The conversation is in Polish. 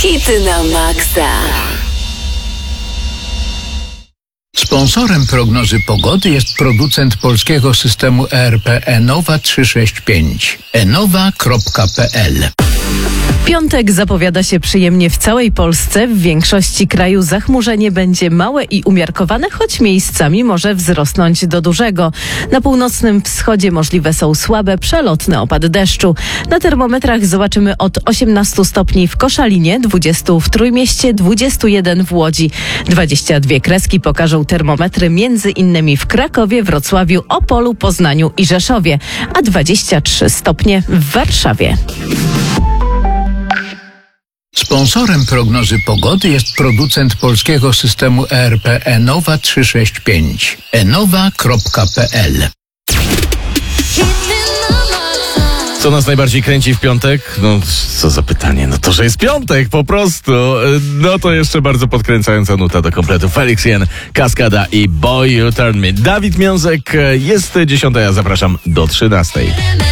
Hity na maksa. Sponsorem prognozy pogody jest producent polskiego systemu ERP Enowa 365. enowa.pl. Piątek zapowiada się przyjemnie w całej Polsce. W większości kraju zachmurzenie będzie małe i umiarkowane, choć miejscami może wzrosnąć do dużego. Na północnym wschodzie możliwe są słabe, przelotne opady deszczu. Na termometrach zobaczymy od 18 stopni w Koszalinie, 20 w Trójmieście, 21 w Łodzi. 22 kreski pokażą termometry między innymi w Krakowie, Wrocławiu, Opolu, Poznaniu i Rzeszowie, a 23 stopnie w Warszawie. Sponsorem prognozy pogody jest producent polskiego systemu ERP Enowa 365. enowa.pl. Co nas najbardziej kręci w piątek? No, co za pytanie? No to, że jest piątek, po prostu. No to jeszcze bardzo podkręcająca nuta do kompletu. Felix Jen, Kaskada i Boy You Turn Me. Dawid Miązek, jest 10, ja zapraszam do 13.